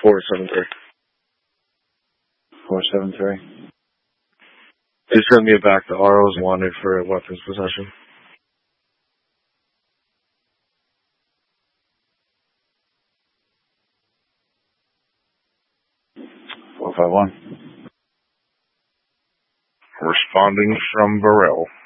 473. 473. Just send me back. The RO is wanted for weapons possession. 451. Responding from Burrell.